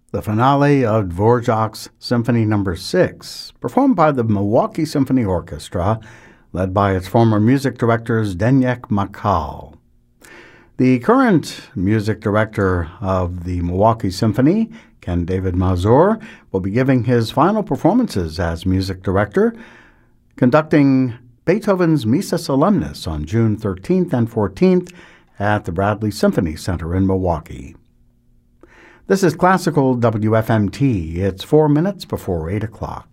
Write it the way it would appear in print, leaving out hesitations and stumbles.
the finale of Dvorak's Symphony No. 6, performed by the Milwaukee Symphony Orchestra, led by its former music directors Zdeněk Makal. The current music director of the Milwaukee Symphony, Ken David Mazur, will be giving his final performances as music director, conducting Beethoven's Missa Solemnis on June 13th and 14th at the Bradley Symphony Center in Milwaukee. This is Classical WFMT. It's 4 minutes before 8 o'clock.